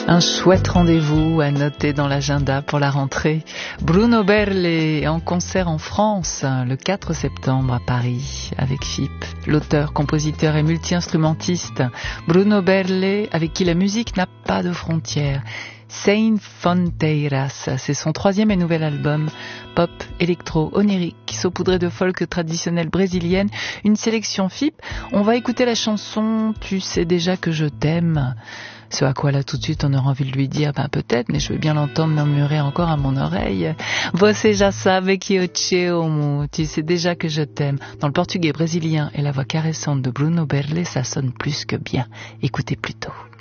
Un chouette rendez-vous à noter dans l'agenda pour la rentrée. Bruno Berle en concert en France le 4 septembre à Paris avec Phip, l'auteur, compositeur et multi-instrumentiste. Bruno Berle avec qui la musique n'a pas de frontières. Sem Fronteiras, c'est son 3e et nouvel album, pop, électro, onirique, saupoudré de folk traditionnelle brésilienne, une sélection Phip. On va écouter la chanson « Tu sais déjà que je t'aime ». Ce à quoi là tout de suite on aura envie de lui dire peut-être, mais je veux bien l'entendre murmurer encore à mon oreille. Você já sabe que eu te amo, tu sais déjà que je t'aime. Dans le portugais brésilien et la voix caressante de Bruno Berle, ça sonne plus que bien. Écoutez plutôt.